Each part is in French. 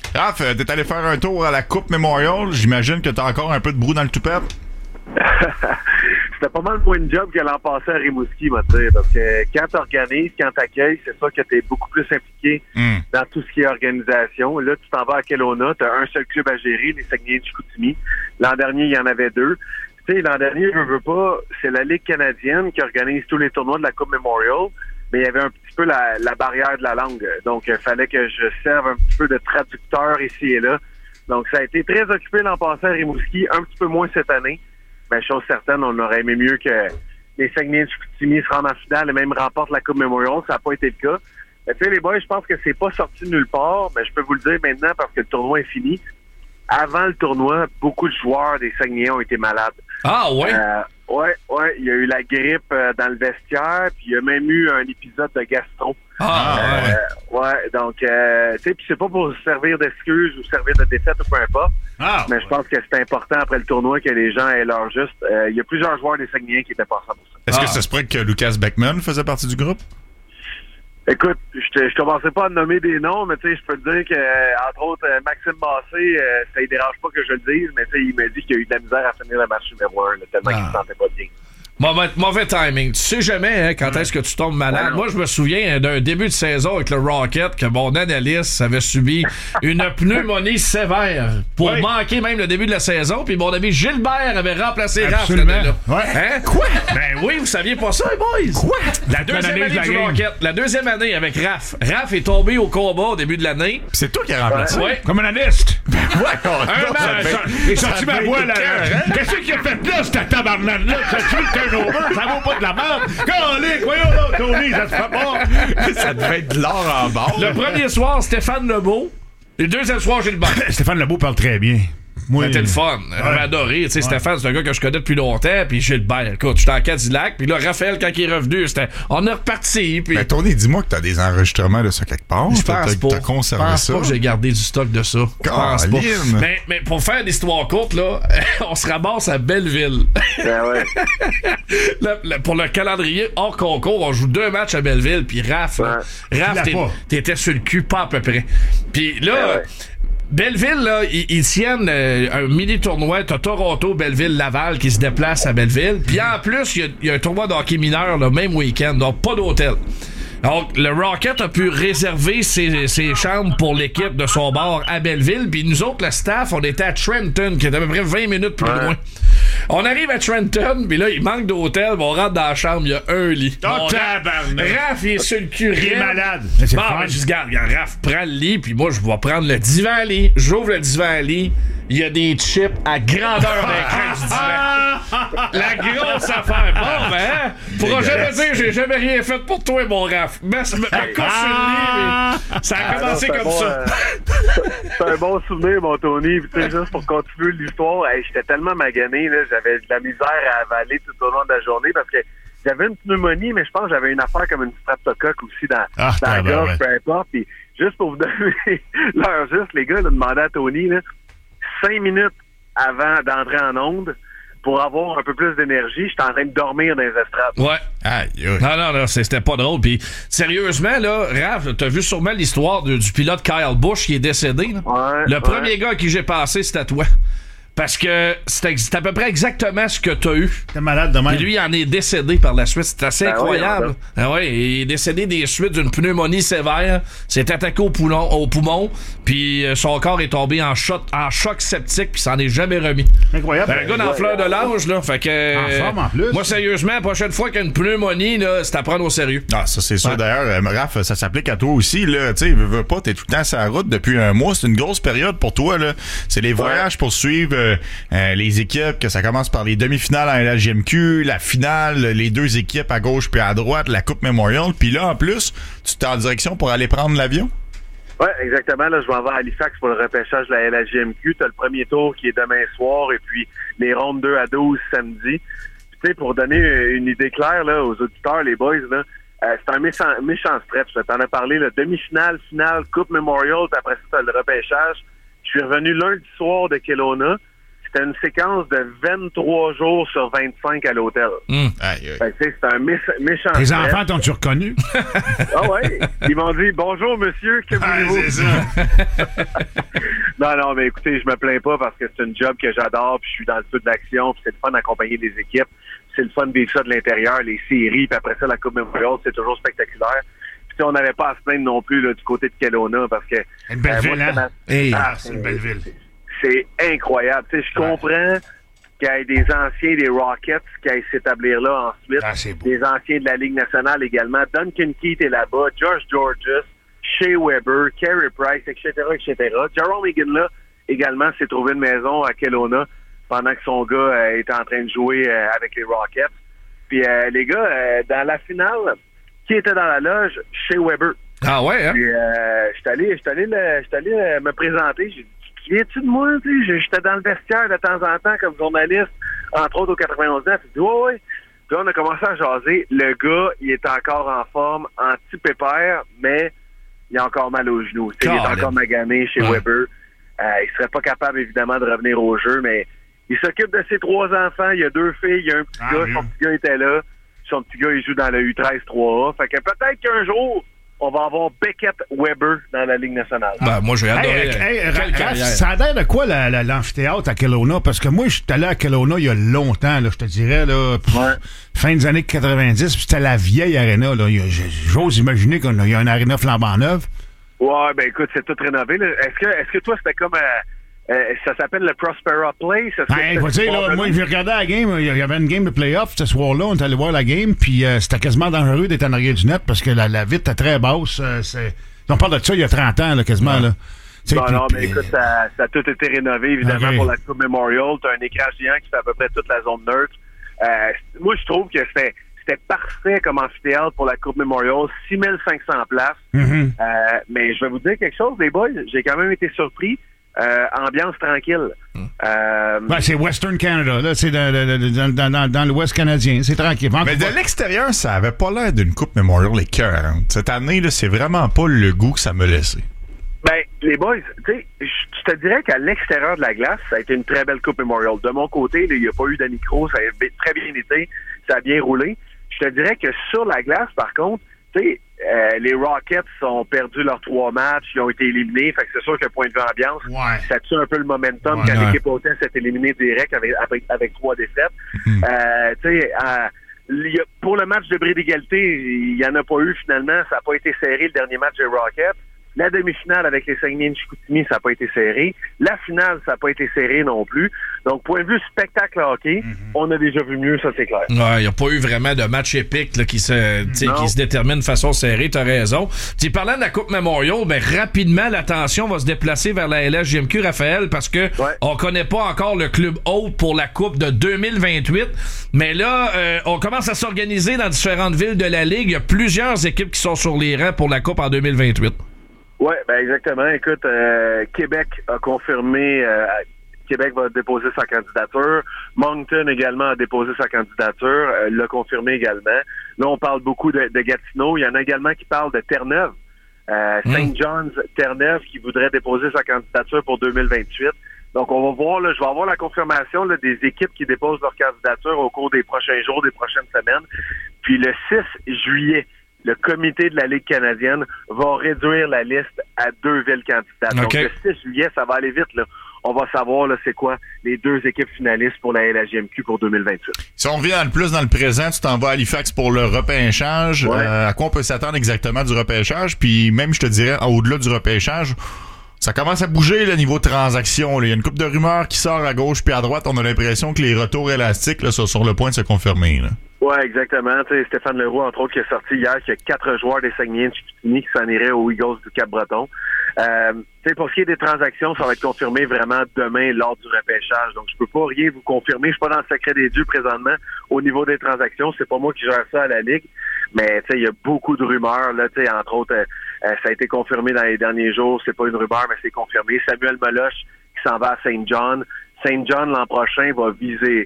Raph, t'es allé faire un tour à la Coupe Memorial. J'imagine que t'as encore un peu de brou dans le toupette. C'était pas mal moins de job que l'an passé à Rimouski, moi, tu sais, parce que quand t'organises, quand t'accueilles, c'est sûr que t'es beaucoup plus impliqué dans tout ce qui est organisation. Là, tu t'en vas à Kelowna, t'as un seul club à gérer, les Saguenayens de Chicoutimi. L'an dernier, il y en avait 2. Tu sais, l'an dernier, je veux pas, c'est la Ligue canadienne qui organise tous les tournois de la Coupe Memorial, mais il y avait un petit peu la barrière de la langue. Donc, il fallait que je serve un petit peu de traducteur ici et là. Donc, ça a été très occupé l'an passé à Rimouski, un petit peu moins cette année. Mais chose certaine, on aurait aimé mieux que les Saguenayens de Chicoutimi se rendent en finale et même remportent la Coupe Memorial. Ça n'a pas été le cas. Mais tu sais, les boys, je pense que c'est pas sorti de nulle part. Mais je peux vous le dire maintenant parce que le tournoi est fini. Avant le tournoi, beaucoup de joueurs des Saguenayens ont été malades. Ah ouais? Ouais. Il y a eu la grippe dans le vestiaire, puis il y a même eu un épisode de gastro. Donc, tu sais, puis c'est pas pour servir d'excuse ou servir de défaite ou peu importe. Mais je pense que c'est important après le tournoi que les gens aient leur juste. Il y a plusieurs joueurs des Saguenayens qui étaient passés pour ça. Est-ce que ça se pourrait que Lucas Beckman faisait partie du groupe? Écoute, je commençais pas à nommer des noms, mais tu sais, je peux te dire que, entre autres, Maxime Massé, ça ne dérange pas que je le dise, mais tu sais, il m'a dit qu'il a eu de la misère à finir le match numéro 1, tellement qu'il se sentait pas bien. Mauvais timing. Tu sais jamais quand est-ce que tu tombes malade. Moi, je me souviens d'un début de saison avec le Rocket que mon analyste avait subi une pneumonie sévère pour manquer même le début de la saison. Puis mon ami Gilbert avait remplacé Raph. Hein? Quoi? Ben oui, vous saviez pas ça, boys? Quoi? La deuxième année du Rocket. La deuxième année avec Raph. Raph est tombé au combat au début de l'année. C'est toi qui as remplacé? Comme un analyste. J'ai sorti ma voix là. Qu'est-ce qu'il a fait là, cette tabarnane-là? Ça vaut pas de la merde. Calique, voyons là, Tony, ça se fait pas. Ça devait être de l'or en bord. Le premier soir, Stéphane Lebeau. Le deuxième soir, Gilbert. Stéphane Lebeau parle très bien. C'était le fun. J'avais adoré. Tu sais, Stéphane, c'est un gars que je connais depuis longtemps. Puis Gilbert, écoute, j'étais en Cadillac. Puis là, Raphaël, quand il est revenu, on est reparti. Puis... Ben, Tony, dis-moi que t'as des enregistrements de ça quelque part. Je pense pas. T'as conservé ça. Je pense pas que j'ai gardé du stock de ça. Je pense pas. Mais pour faire l'histoire courte, là, on se ramasse à Belleville. Pour le calendrier hors concours, on joue 2 matchs à Belleville. Puis Raph, t'étais sur le cul, pas à peu près. Puis là... Belleville, là, ils tiennent un mini-tournoi. T'as Toronto, Belleville, Laval qui se déplacent à Belleville. Puis en plus, il y a un tournoi de hockey mineur le même week-end. Donc, pas d'hôtel. Donc, le Rocket a pu réserver ses chambres pour l'équipe de son bord à Belleville. Puis nous autres, le staff, on était à Trenton, qui est à peu près 20 minutes plus loin. On arrive à Trenton, puis là, il manque d'hôtel. On rentre dans la chambre, il y a un lit. Raph, il est sur le cul. Il est malade. Bon, je dis, regarde, Raph, prends le lit, puis moi, je vais prendre le divan-lit. J'ouvre le divan-lit. Il y a des chips à grandeur d'écran du divan. La grosse affaire. Bon, ben, pourra jamais dire j'ai jamais rien fait pour toi, mon Raph. Mais couche sur le lit, mais ça a commencé comme ça. C'est un bon souvenir, mon Tony. Tu sais, juste pour continuer l'histoire, j'étais tellement magané, là, j'avais de la misère à avaler tout au long de la journée parce que j'avais une pneumonie, mais je pense que j'avais une affaire comme une streptocoque aussi dans la gorge, peu importe. Puis juste pour vous donner l'heure juste, les gars, demandaient à Tony, là, 5 minutes avant d'entrer en onde, pour avoir un peu plus d'énergie, j'étais en train de dormir dans les estrades. Ouais. Non, c'était pas drôle. Puis, sérieusement, là, Raph, t'as vu sûrement l'histoire du pilote Kyle Busch qui est décédé. Là? Le premier gars à qui j'ai passé, c'était toi. Parce que c'est à peu près exactement ce que t'as eu. T'es malade de même. Et lui, il en est décédé par la suite. C'est assez incroyable. Il est décédé des suites d'une pneumonie sévère. S'est attaqué au poumon. Puis son corps est tombé en choc septique. Puis s'en est jamais remis. Incroyable. Un gars dans la fleur de l'âge, là. Fait que. En forme, en plus. Moi, sérieusement, la prochaine fois qu'il y a une pneumonie, là, c'est à prendre au sérieux. Ah, ça, c'est sûr. D'ailleurs, Raph, ça s'applique à toi aussi, là. Tu sais, veux pas, t'es tout le temps sur la route depuis un mois. C'est une grosse période pour toi, là. C'est les voyages pour suivre les équipes, que ça commence par les demi-finales en LHJMQ, la finale, les 2 équipes à gauche puis à droite, la Coupe Memorial. Puis là, en plus, tu t'es en direction pour aller prendre l'avion? Oui, exactement. Là, je vais à Halifax pour le repêchage de la LHJMQ. Tu as le premier tour qui est demain soir et puis les rondes 2 à 12 samedi. Puis, tu sais, pour donner une idée claire là, aux auditeurs, les boys, là, c'est un méchant stretch. T'en as parlé, la demi-finale, finale, Coupe Memorial, puis après ça, t'as le repêchage. Je suis revenu lundi soir de Kelowna. c'était une séquence de 23 jours sur 25 à l'hôtel. C'est un méchant. Les enfants t'ont-tu reconnu? Ah ouais. Ils m'ont dit, bonjour monsieur, que voulez-vous? C'est ça. Non, mais écoutez, je me plains pas parce que c'est une job que j'adore, puis je suis dans le feu de l'action, puis c'est le fun d'accompagner des équipes. C'est le fun de vivre ça de l'intérieur, les séries, puis après ça, la Coupe Memorial, c'est toujours spectaculaire. Puis on n'avait pas à se plaindre non plus là, du côté de Kelowna, parce que... Une belle ville, hein? C'est une belle ville. C'est incroyable. Tu sais, je comprends qu'il y ait des anciens des Rockets qui aillent s'établir là ensuite. Des anciens de la Ligue nationale également. Duncan Keith est là-bas, Josh Georges, Shea Weber, Carey Price, etc., etc. Jerome Egan, là, également, s'est trouvé une maison à Kelowna pendant que son gars était en train de jouer avec les Rockets. Puis les gars, dans la finale, qui était dans la loge? Shea Weber. Ah ouais, hein? Puis j'étais allé me présenter. J'ai dit, viens-tu de moi? J'étais dans le vestiaire de temps en temps comme journaliste, entre autres au 91 ans. Puis ouais. Puis on a commencé à jaser. Le gars, il est encore en forme, anti-pépère, mais il a encore mal aux genoux. Il est encore magané chez Weber. Il serait pas capable, évidemment, de revenir au jeu, mais il s'occupe de ses 3 enfants. Il y a 2 filles, il y a un petit gars. Son petit gars était là. Son petit gars, il joue dans le U13 3A. Fait que peut-être qu'un jour, on va avoir Beckett Weber dans la Ligue nationale. Moi, je vais adorer. Ça a l'air de quoi l'amphithéâtre à Kelowna? Parce que moi, je suis allé à Kelowna il y a longtemps, là, je te dirais, là, fin des années 90, puis c'était la vieille aréna. J'ose imaginer qu'il y a une aréna flambant neuve. Ouais, ben écoute, c'est tout rénové. Là. Est-ce que toi, c'était comme... ça s'appelle le Prospera Place. Moi, j'ai regardé la game. Il y avait une game de playoff ce soir-là. On est allé voir la game. Puis c'était quasiment dangereux d'être en arrière du net parce que la vitre était très basse. On parle de ça il y a 30 ans, là, quasiment. Là. Mais écoute, ça a tout été rénové, évidemment, pour la Coupe Memorial. Tu as un écran géant qui fait à peu près toute la zone neutre. Moi, je trouve que c'était parfait comme amphithéâtre pour la Coupe Memorial. 6500 places. Mais je vais vous dire quelque chose, les boys. J'ai quand même été surpris. Ambiance tranquille. C'est Western Canada, là, c'est dans l'Ouest canadien, c'est tranquille. Mais de l'extérieur, ça avait pas l'air d'une Coupe Memorial écœurante. Cette année, là, c'est vraiment pas le goût que ça m'a laissé. Ben, les boys, tu sais, je te dirais qu'à l'extérieur de la glace, ça a été une très belle Coupe Memorial. De mon côté, il n'y a pas eu d'anicro, ça a très bien été, ça a bien roulé. Je te dirais que sur la glace, par contre, tu sais, les Rockets ont perdu leurs 3 matchs, ils ont été éliminés, fait que c'est sûr que point de vue ambiance, ça tue un peu le momentum quand l'équipe hôtesse s'est éliminée direct avec 3 défaites. Tu sais, pour le match de bris d'égalité, il n'y en a pas eu finalement, ça n'a pas été serré le dernier match des Rockets. La demi-finale avec les Saguenay de Chicoutimi, ça n'a pas été serré. La finale, ça n'a pas été serré non plus. Donc, point de vue spectacle hockey, on a déjà vu mieux, ça c'est clair. Il n'y a pas eu vraiment de match épique là, qui se détermine de façon serrée, t'as raison. Puis, parlant de la Coupe Memorial, rapidement, l'attention va se déplacer vers la LHJMQ, Raphaël, parce que on connaît pas encore le club hôte pour la Coupe de 2028. Mais là, on commence à s'organiser dans différentes villes de la Ligue. Il y a plusieurs équipes qui sont sur les rangs pour la Coupe en 2028. Oui, exactement. Écoute, Québec a confirmé, Québec va déposer sa candidature. Moncton également a déposé sa candidature, l'a confirmé également. Là, on parle beaucoup de Gatineau. Il y en a également qui parlent de Terre-Neuve. St. John's Terre-Neuve qui voudrait déposer sa candidature pour 2028. Donc, on va voir, là, je vais avoir la confirmation là, des équipes qui déposent leur candidature au cours des prochains jours, des prochaines semaines. Puis le 6 juillet, le comité de la Ligue canadienne va réduire la liste à 2 villes candidates. Donc, le 6 juillet, ça va aller vite, là. On va savoir, là, c'est quoi les 2 équipes finalistes pour la LHJMQ pour 2028. Si on revient plus dans le présent, tu t'en vas à Halifax pour le repêchage. À quoi on peut s'attendre exactement du repêchage? Puis même, je te dirais, au-delà du repêchage, ça commence à bouger, le niveau transaction. Il y a une couple de rumeurs qui sort à gauche puis à droite. On a l'impression que les retours élastiques là, sont sur le point de se confirmer, là. Oui, exactement. T'sais, Stéphane Leroux, entre autres, qui est sorti hier, qu'il y a 4 joueurs des Saguenay de Chicoutimi qui s'en iraient aux Eagles du Cap-Breton. Pour ce qui est des transactions, ça va être confirmé vraiment demain lors du repêchage. Donc, je peux pas rien vous confirmer. Je suis pas dans le secret des dieux présentement au niveau des transactions. C'est pas moi qui gère ça à la Ligue. Mais il y a beaucoup de rumeurs. Là, entre autres, ça a été confirmé dans les derniers jours. C'est pas une rumeur, mais c'est confirmé. Samuel Meloche qui s'en va à Saint John. Saint John, l'an prochain, va viser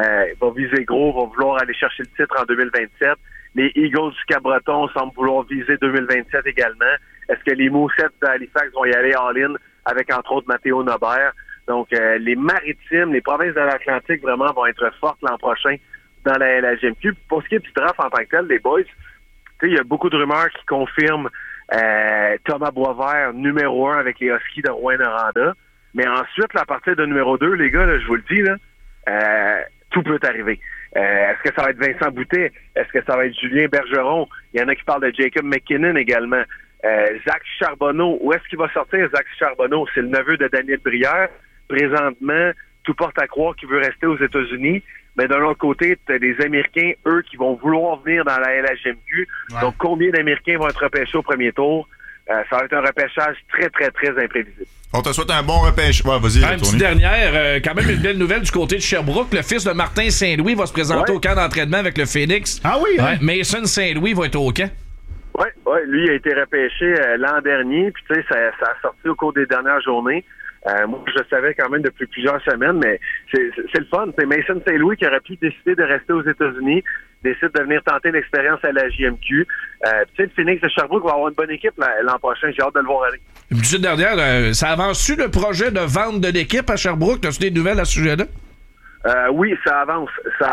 gros, va vouloir aller chercher le titre en 2027. Les Eagles du Cap-Breton semblent vouloir viser 2027 également. Est-ce que les Moussets d'Halifax vont y aller all-in avec, entre autres, Matteo Nobert? Donc, les Maritimes, les provinces de l'Atlantique, vraiment, vont être fortes l'an prochain dans la LHJMQ. Pour ce qui est du draft en tant que tel, les boys, il y a beaucoup de rumeurs qui confirment Thomas Boisvert, numéro 1 avec les Huskies de Rouyn-Noranda. Mais ensuite, à partir de numéro 2, les gars, là, je vous le dis, là, tout peut arriver. Est-ce que ça va être Vincent Boutet? Est-ce que ça va être Julien Bergeron? Il y en a qui parlent de Jacob McKinnon également. Zach Charbonneau. Où est-ce qu'il va sortir, Zach Charbonneau? C'est le neveu de Daniel Brière. Présentement, tout porte à croire qu'il veut rester aux États-Unis. Mais d'un autre côté, tu as des Américains, eux, qui vont vouloir venir dans la LHJMQ. Ouais. Donc, combien d'Américains vont être repêchés au premier tour? Ça va être un repêchage très, très, très imprévisible. On te souhaite un bon repêchage. Ouais, vas-y, une petite dernière, quand même une belle nouvelle du côté de Sherbrooke. Le fils de Martin Saint-Louis va se présenter au camp d'entraînement avec le Phoenix. Ah oui, hein? Mason Saint-Louis va être au camp. Oui, lui a été repêché l'an dernier. Puis, tu sais, ça a sorti au cours des dernières journées. Moi, je le savais quand même depuis plusieurs semaines, mais c'est le fun. C'est Mason Saint-Louis qui aurait pu décider de rester aux États-Unis, décide de venir tenter l'expérience à la JMQ. Tu sais, le Phoenix de Sherbrooke va avoir une bonne équipe l'an prochain. J'ai hâte de le voir aller. Une petite dernière, ça avance-tu le projet de vente de l'équipe à Sherbrooke? As-tu des nouvelles à ce sujet-là? Oui, ça avance.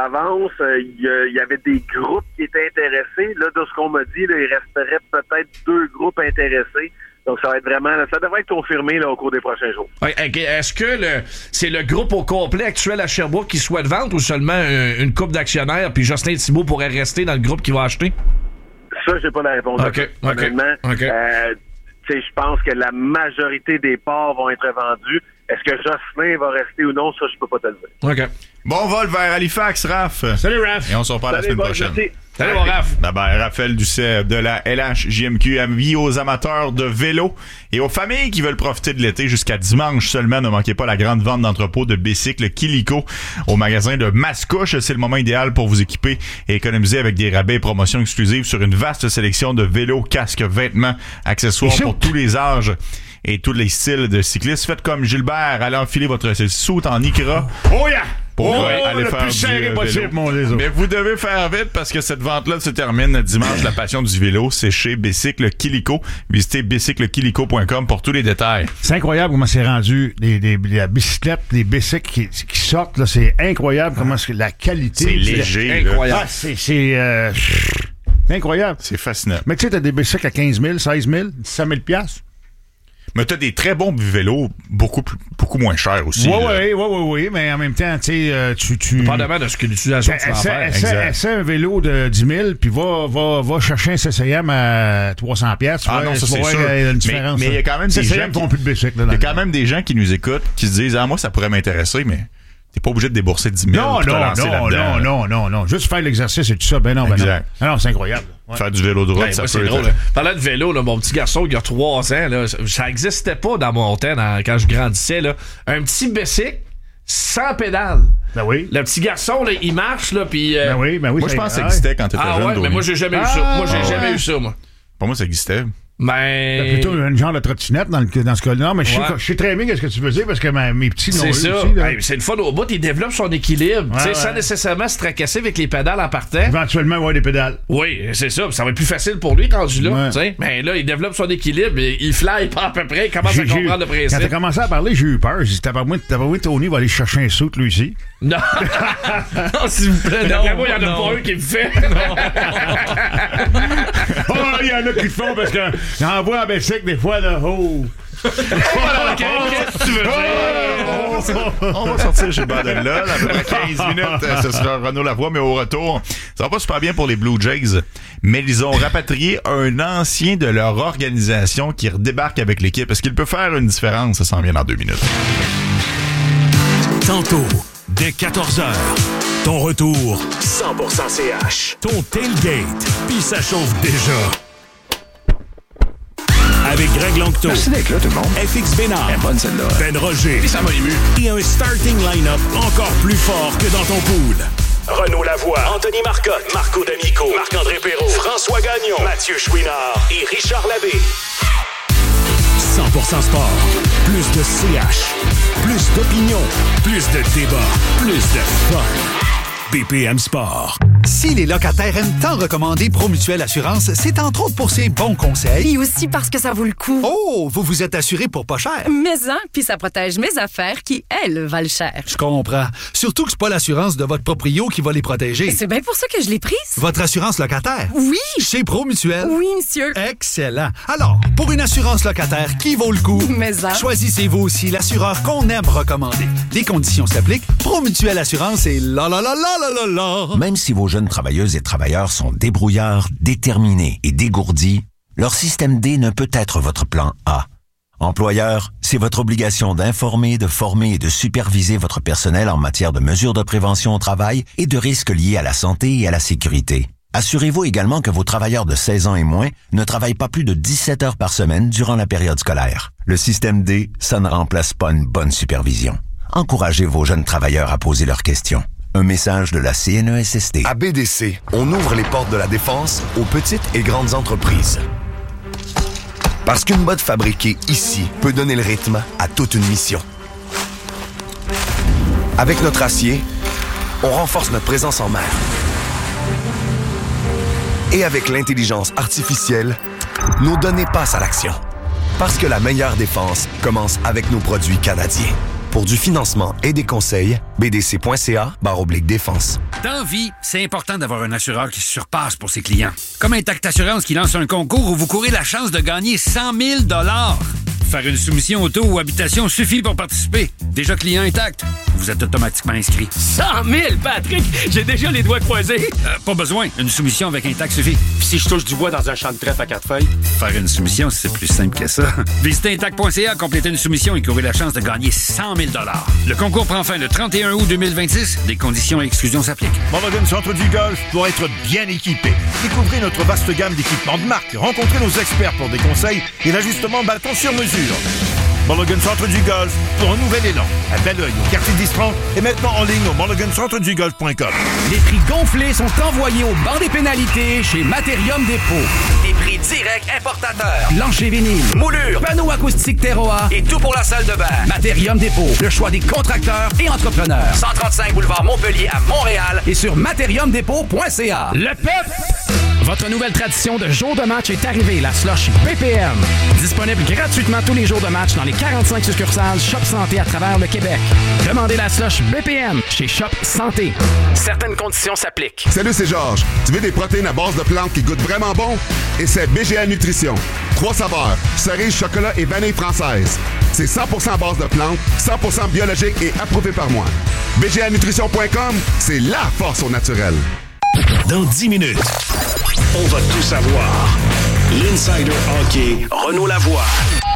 Il y avait des groupes qui étaient intéressés. Là, de ce qu'on m'a dit, là, il resterait peut-être 2 groupes intéressés. Donc, ça va être vraiment... Ça devrait être confirmé là, au cours des prochains jours. Est-ce que c'est le groupe au complet actuel à Sherbrooke qui souhaite vendre ou seulement une couple d'actionnaires puis Jocelyn Thibault pourrait rester dans le groupe qui va acheter? Ça, j'ai pas la réponse. Honnêtement, je pense que la majorité des parts vont être vendues. Est-ce que Jocelyn va rester ou non? Ça, je peux pas te le dire. OK. Bon vol vers Halifax, Raph. Salut, Raph. Et on se reparle la semaine prochaine. Salut, mon Raph. Bye-bye, Raphaël Doucet de la LHJMQ. Avis aux amateurs de vélo et aux familles qui veulent profiter de l'été jusqu'à dimanche seulement. Ne manquez pas la grande vente d'entrepôt de bicycles Kilico au magasin de Mascouche. C'est le moment idéal pour vous équiper et économiser avec des rabais et promotions exclusives sur une vaste sélection de vélos, casques, vêtements, accessoires pour tous les âges et tous les styles de cyclistes. Faites comme Gilbert, allez enfiler votre soute en Icra. Oh yeah! Pour aller le faire plus serré possible, mon réseau. Mais vous devez faire vite parce que cette vente-là se termine dimanche. La passion du vélo, c'est chez Bicycle Kilico. Visitez bicyclekilico.com pour tous les détails. C'est incroyable comment c'est rendu la bicyclette, les bicycles qui sortent. Là, c'est incroyable comment la qualité. C'est léger. Incroyable. C'est incroyable. C'est fascinant. Mais tu sais, t'as des bicycles à 15 000, 16 000, 17 000 $. Mais t'as des très bons vélos beaucoup moins chers aussi. Oui, mais en même temps, tu sais, tu... Dépendamment de ce que l'utilisation tu vas faire. Essaie un vélo de 10 000, puis va chercher un CCM à 300 $. Ah non, ça c'est sûr. Mais il y a quand même des gens il y a quand même des gens qui nous écoutent, qui se disent « Ah, moi, ça pourrait m'intéresser, mais... » T'es pas obligé de débourser 10 000 Non. Juste faire l'exercice et tout ça, exact. Non, c'est incroyable. Ouais. Faire du vélo de route, ça peut drôle. Parlant de vélo, là, mon petit garçon qui a 3 ans, là, ça existait pas dans mon temps quand je grandissais. Là, un petit bicycle sans pédale. Ben oui. Le petit garçon, là, il marche, là, puis... Ben oui. Moi, je pense que ça existait quand t'étais jeune. Mais moi, j'ai jamais eu ça. Moi, j'ai jamais eu ça, moi. Pour moi, ça existait. Ben... Plutôt un genre de trottinette dans ce cas-là. Non, mais je sais très bien ce que tu veux dire parce que mes petits l'ont eu aussi. C'est le fun au bout. Il développe son équilibre sans nécessairement se tracasser avec les pédales en partant. Éventuellement, avoir des pédales. Oui, c'est ça. Ça va être plus facile pour lui rendu là. Mais là, il développe son équilibre. Il fly pas à peu près. Il commence à comprendre le principe. Quand t'as commencé à parler, j'ai eu peur. J'ai dit, t'as pas vu Tony va aller chercher un saut, lui aussi. Non. Non, s'il vous plaît. Non, il y en a pas un qui le fait. Il y en a qui le font parce que j'en vois à bicycle des fois, là. Qu'est-ce que tu veux dire? On va sortir chez Baden là. À peu près 15 minutes, ce sera Renaud Lavoie, mais au retour, ça va pas super bien pour les Blue Jays, mais ils ont rapatrié un ancien de leur organisation qui redébarque avec l'équipe. Est-ce qu'il peut faire une différence? Ça s'en vient dans 2 minutes. Tantôt, dès 14h, ton retour 100% CH. Ton tailgate, puis ça chauffe déjà. Avec Greg Langto. Merci d'être là, tout le monde. FX Bénard. Bonne celle-là. Ben Roger. Ça m'a ému. Et un starting line-up encore plus fort que dans ton pool. Renaud Lavoie, Anthony Marcotte, Marco D'Amico, Marc-André Perrault, François Gagnon, Mathieu Chouinard et Richard Labbé. 100% sport. Plus de CH. Plus d'opinion. Plus de débat. Plus de fun. BPM Sport. Si les locataires aiment tant recommander Promutuelle Assurance, c'est entre autres pour ses bons conseils. Et aussi parce que ça vaut le coup. Oh, vous vous êtes assuré pour pas cher. Mais puis ça protège mes affaires qui, elles, valent cher. Je comprends. Surtout que c'est pas l'assurance de votre proprio qui va les protéger. C'est bien pour ça que je l'ai prise. Votre assurance locataire? Oui. Chez Promutuelle? Oui, monsieur. Excellent. Alors, pour une assurance locataire qui vaut le coup, choisissez-vous aussi l'assureur qu'on aime recommander. Les conditions s'appliquent. Promutuelle Assurance et la. Même si vos jeunes travailleuses et travailleurs sont débrouillards, déterminés et dégourdis, leur système D ne peut être votre plan A. Employeur, c'est votre obligation d'informer, de former et de superviser votre personnel en matière de mesures de prévention au travail et de risques liés à la santé et à la sécurité. Assurez-vous également que vos travailleurs de 16 ans et moins ne travaillent pas plus de 17 heures par semaine durant la période scolaire. Le système D, ça ne remplace pas une bonne supervision. Encouragez vos jeunes travailleurs à poser leurs questions. Un message de la CNESST. À BDC, on ouvre les portes de la défense aux petites et grandes entreprises. Parce qu'une botte fabriquée ici peut donner le rythme à toute une mission. Avec notre acier, on renforce notre présence en mer. Et avec l'intelligence artificielle, nos données passent à l'action. Parce que la meilleure défense commence avec nos produits canadiens. Pour du financement et des conseils, bdc.ca/défense. Dans la vie, c'est important d'avoir un assureur qui se surpasse pour ses clients. Comme Intact Assurance qui lance un concours où vous courez la chance de gagner 100 000 $. Faire une soumission auto ou habitation suffit pour participer. Déjà client Intact, vous êtes automatiquement inscrit. 100 000, Patrick! J'ai déjà les doigts croisés. Pas besoin. Une soumission avec Intact suffit. Puis si je touche du bois dans un champ de trèfle à 4 feuilles? Faire une soumission, c'est plus simple que ça. Visitez Intact.ca, complétez une soumission et courez la chance de gagner 100 000 $. Le concours prend fin le 31 août 2026. Des conditions et exclusions s'appliquent. Mulligan Centre du Golf doit être bien équipé. Découvrez notre vaste gamme d'équipements de marque. Rencontrez nos experts pour des conseils et l'ajustement bâton sur mesure. Mulligan Centre du Golf pour un nouvel élan. À Belleuil, au quartier d'Istran et maintenant en ligne au mulligancentredugolf.com. Les prix gonflés sont envoyés au banc des pénalités chez Matérium Dépôt. Des prix directs importateurs. Plancher vinyle, moulure, panneaux acoustiques terroir et tout pour la salle de bain. Matérium Dépôt, le choix des contracteurs et entrepreneurs. 135 boulevard Montpellier à Montréal et sur matériumdépôt.ca. Le PEP! Votre nouvelle tradition de jour de match est arrivée, la slush BPM. Disponible gratuitement tous les jours de match dans les 45 succursales Shop Santé à travers le Québec. Demandez la slush BPM chez Shop Santé. Certaines conditions s'appliquent. Salut, c'est Georges. Tu veux des protéines à base de plantes qui goûtent vraiment bon? Et c'est BGA Nutrition. 3 saveurs, cerise, chocolat et vanille française. C'est 100% à base de plantes, 100% biologique et approuvé par moi. BGAnutrition.com, c'est la force au naturel. Dans 10 minutes, on va tout savoir. L'Insider Hockey, Renaud Lavoie.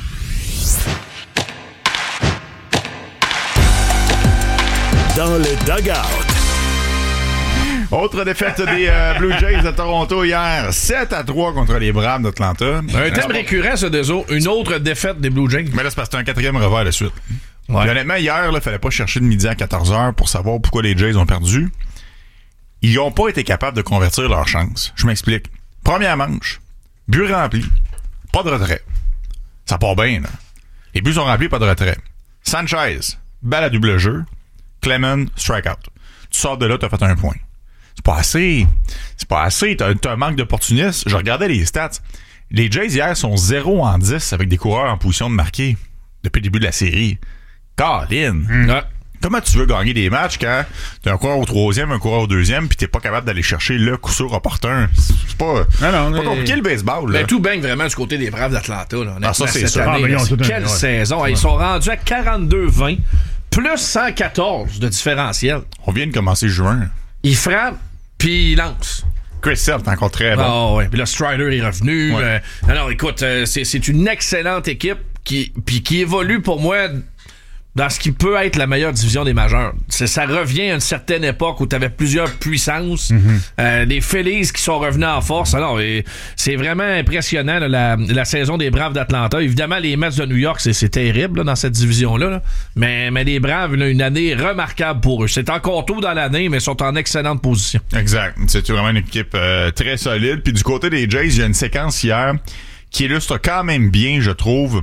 Dans le dugout. Autre défaite des Blue Jays de Toronto hier, 7-3 contre les Braves d'Atlanta. Un thème récurrent, ce déso. Une autre défaite des Blue Jays. Mais là, c'est parce que c'est un 4e revers de suite. Ouais. Honnêtement, hier, il fallait pas chercher de midi à 14h pour savoir pourquoi les Jays ont perdu. Ils n'ont pas été capables de convertir leur chance. Je m'explique. Première manche, but rempli, pas de retrait. Ça part bien, là. Les buts sont remplis, pas de retrait. Sanchez, balle à double jeu. Clement, strikeout. Tu sors de là, t'as fait un point. C'est pas assez. C'est pas assez. T'as un manque d'opportunisme. Je regardais les stats. Les Jays hier sont 0-10 avec des coureurs en position de marquer depuis le début de la série. Colin! Ouais. Comment tu veux gagner des matchs quand t'as un coureur au 3e, un coureur au 2e, puis t'es pas capable d'aller chercher le coup sûr opportun? C'est pas compliqué le baseball. Là. Ben, tout baigne vraiment du côté des Braves d'Atlanta. Là, ça, c'est sûr. Quelle saison! Ils sont rendus à 42-20, plus 114 de différentiel. On vient de commencer juin. Ils frappent, puis ils lancent. Chris Sale est encore très bon. Ah ouais. Puis là, Strider est revenu. Ouais. Alors, écoute, c'est une excellente équipe qui évolue pour moi dans ce qui peut être la meilleure division des majeurs. Ça revient à une certaine époque où tu avais plusieurs puissances. Des Phillies qui sont revenus en force. Alors, c'est vraiment impressionnant là, la saison des Braves d'Atlanta. Évidemment, les Mets de New York, c'est terrible là, dans cette division-là. Là. Mais les Braves, là, une année remarquable pour eux. C'est encore tôt dans l'année, mais ils sont en excellente position. Exact. C'est vraiment une équipe très solide. Puis du côté des Jays, il y a une séquence hier qui illustre quand même bien, je trouve,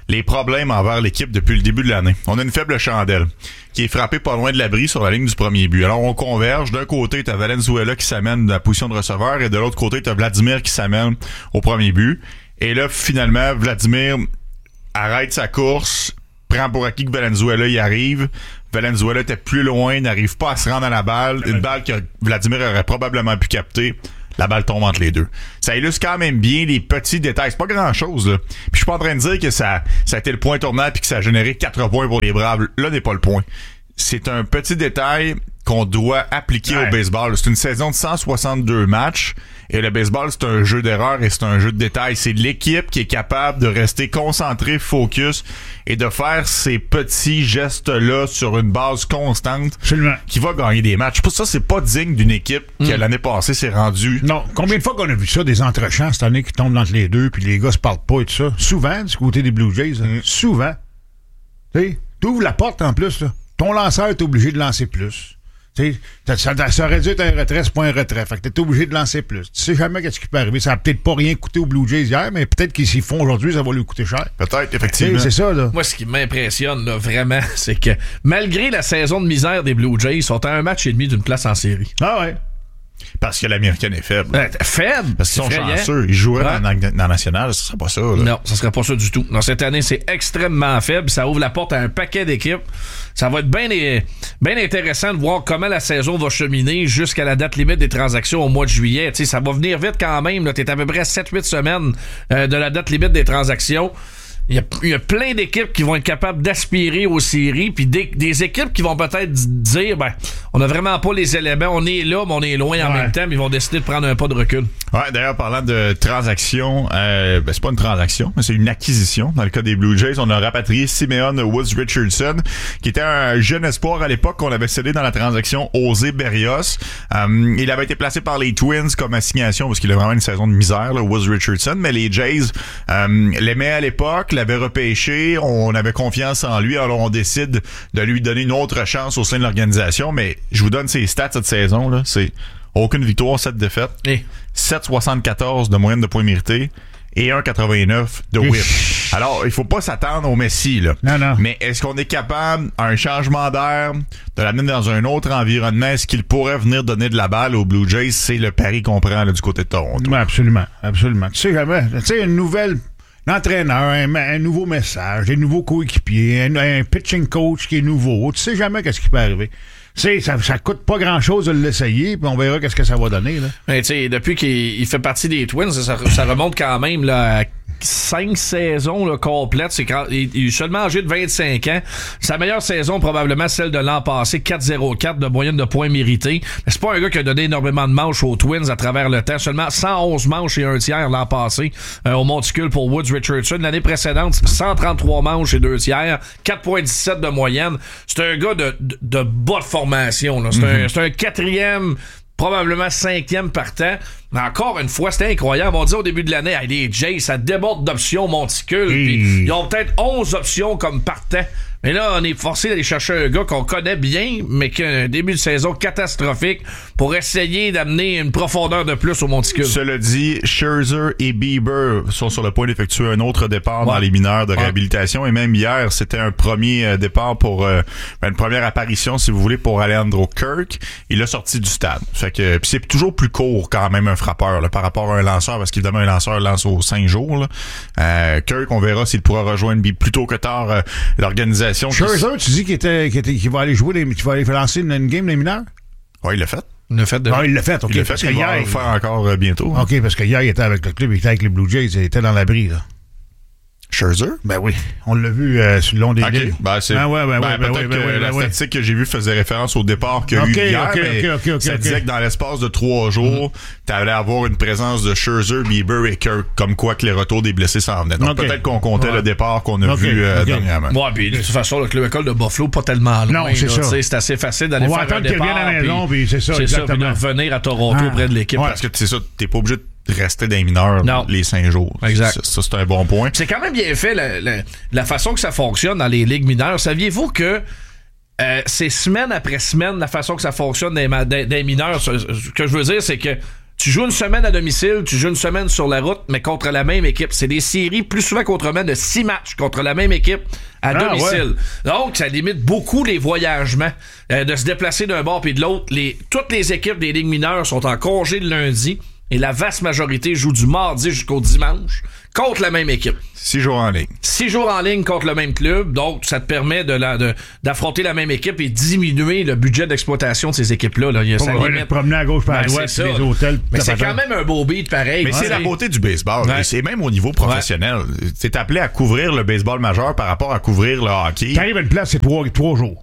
les problèmes envers l'équipe depuis le début de l'année. On a une faible chandelle qui est frappée pas loin de l'abri sur la ligne du premier but. Alors, on converge. D'un côté, t'as Valenzuela qui s'amène de la position de receveur et de l'autre côté, t'as Vladimir qui s'amène au premier but. Et là, finalement, Vladimir arrête sa course, prend pour acquis que Valenzuela y arrive. Valenzuela était plus loin, n'arrive pas à se rendre à la balle. Une balle que Vladimir aurait probablement pu capter. La balle tombe entre les deux. Ça illustre quand même bien les petits détails. C'est pas grand-chose, là. Puis je suis pas en train de dire que ça a été le point tournant puis que ça a généré 4 points pour les Braves. Là n'est pas le point. C'est un petit détail qu'on doit appliquer au baseball. C'est une saison de 162 matchs et le baseball, c'est un jeu d'erreur et c'est un jeu de détails. C'est l'équipe qui est capable de rester concentrée, focus et de faire ces petits gestes-là sur une base constante qui va gagner des matchs. Pour ça, c'est pas digne d'une équipe qui, l'année passée, s'est rendue... Non. Combien de fois qu'on a vu ça, des entrechants cette année qui tombent entre les deux puis les gars se parlent pas et tout ça? Souvent, du côté des Blue Jays. Souvent. Tu sais, t'ouvres la porte en plus, là. Ton lanceur est obligé de lancer plus. Ça aurait dû être un retrait, c'est pas un retrait. Fait que t'es obligé de lancer plus. Tu sais jamais qu'est-ce qui peut arriver. Ça a peut-être pas rien coûté aux Blue Jays hier, mais peut-être qu'ils s'y font aujourd'hui, ça va lui coûter cher. Peut-être, effectivement. C'est ça, là. Moi, ce qui m'impressionne, là, vraiment, c'est que malgré la saison de misère des Blue Jays, ils sont à un match et demi d'une place en série. Ah ouais. Parce que l'américaine est faible. Faible? Parce qu'ils sont chanceux. Ils joueraient dans la nationale, ce serait pas ça. Là. Non, ce serait pas ça du tout. Non, cette année, c'est extrêmement faible. Ça ouvre la porte à un paquet d'équipes. Ça va être bien intéressant de voir comment la saison va cheminer jusqu'à la date limite des transactions au mois de juillet. T'sais, ça va venir vite quand même. T'es à peu près à 7-8 semaines de la date limite des transactions. Il y a plein d'équipes qui vont être capables d'aspirer aux séries, puis des équipes qui vont peut-être dire, on a vraiment pas les éléments, on est là, mais on est loin en même temps, mais ils vont décider de prendre un pas de recul. Ouais, d'ailleurs, parlant de transaction, c'est pas une transaction, mais c'est une acquisition. Dans le cas des Blue Jays, on a rapatrié Simeon Woods Richardson, qui était un jeune espoir à l'époque qu'on avait cédé dans la transaction José Berrios. Il avait été placé par les Twins comme assignation, parce qu'il a vraiment une saison de misère, là, Woods Richardson, mais les Jays l'aimaient à l'époque, l'avait repêché, on avait confiance en lui, alors on décide de lui donner une autre chance au sein de l'organisation, mais je vous donne ses stats cette saison, là, c'est aucune victoire, 7 défaites, 7,74 de moyenne de points mérités et 1,89 de whip. Alors, il faut pas s'attendre au Messi, là. Non. Mais est-ce qu'on est capable, à un changement d'air, de l'amener dans un autre environnement? Est-ce qu'il pourrait venir donner de la balle aux Blue Jays? C'est le pari qu'on prend là, du côté de Toronto. Ouais, absolument. Tu sais jamais. Tu sais, une nouvelle... L'entraîneur, un nouveau message, des nouveaux coéquipiers, un pitching coach qui est nouveau. Tu sais jamais qu'est-ce qui peut arriver. Tu sais, ça coûte pas grand-chose de l'essayer, puis on verra qu'est-ce que ça va donner, là. Mais tu sais, depuis qu'il fait partie des Twins, ça remonte quand même là, à 5 saisons là, complètes. Il est seulement âgé de 25 ans. Sa meilleure saison, probablement celle de l'an passé, 4,04 de moyenne de points mérités. Mais c'est pas un gars qui a donné énormément de manches aux Twins à travers le temps. Seulement 111 manches et un tiers l'an passé au monticule pour Woods Richardson. L'année précédente, 133 manches et 2 tiers, 4,17 de moyenne. C'est un gars de bas de formation. Là. C'est un quatrième, probablement 5e partant. Mais encore une fois, c'était incroyable. On dit au début de l'année, les Jays, ça déborde d'options monticules. Puis ils ont peut-être 11 options comme partant. Mais là, on est forcé d'aller chercher un gars qu'on connaît bien, mais qui a un début de saison catastrophique pour essayer d'amener une profondeur de plus au monticule. Cela dit, Scherzer et Bieber sont sur le point d'effectuer un autre départ dans les mineurs de réhabilitation. Et même hier, c'était un premier départ pour une première apparition, si vous voulez, pour Alejandro Kirk. Il a sorti du stade. Fait que puis c'est toujours plus court quand même un frappeur là, par rapport à un lanceur, parce qu'évidemment un lanceur lance aux 5 jours. Là. Kirk, on verra s'il pourra rejoindre plus tôt que tard l'organisation. Scherzer, tu dis qu'il va aller jouer, qu'il va aller lancer une game des mineurs? Oui, il l'a fait. Il l'a fait. Il l'a fait, OK. Il l'a fait, il va le faire encore bientôt. OK, parce que hier, il était avec le club, il était avec les Blue Jays, il était dans l'abri, là. Scherzer? Ben oui. On l'a vu sur le long des lignes. Ben, c'est peut-être que la statistique que j'ai vue faisait référence au départ qu'il y a eu hier, ça disait que dans l'espace de 3 jours, t'allais avoir une présence de Scherzer, Bieber et Kirk, comme quoi que les retours des blessés s'en venaient. Donc peut-être qu'on comptait le départ qu'on a vu dernièrement. Ouais, puis de toute façon, le club école de Buffalo, pas tellement loin. Non, c'est ça. C'est assez facile d'aller faire un départ. À la maison, puis c'est ça, exactement. Puis de revenir à Toronto auprès de l'équipe. Parce que c'est ça, t'es pas obligé de rester dans les mineurs les 5 jours. Exact. Ça, c'est un bon point. C'est quand même bien fait la façon que ça fonctionne dans les ligues mineures. Saviez-vous que c'est semaine après semaine la façon que ça fonctionne dans les mineurs? Ce que je veux dire, c'est que Tu joues une semaine à domicile, tu joues une semaine sur la route, mais contre la même équipe. C'est des séries plus souvent qu'autrement de 6 matchs contre la même équipe à domicile. Ouais. Donc, ça limite beaucoup les voyagements, de se déplacer d'un bord puis de l'autre. Toutes les équipes des ligues mineures sont en congé le lundi et la vaste majorité joue du mardi jusqu'au dimanche contre la même équipe. 6 jours en ligne. 6 jours en ligne contre le même club. Donc, ça te permet d'affronter la même équipe et diminuer le budget d'exploitation de ces équipes-là. Là. Ça limite promener à gauche par à droite, les hôtels. Mais c'est quand même un beau beat pareil. Mais c'est la beauté du baseball. Ouais. C'est même au niveau professionnel. T'es appelé à couvrir le baseball majeur par rapport à couvrir le hockey. T'arrives à une place, c'est 3 jours.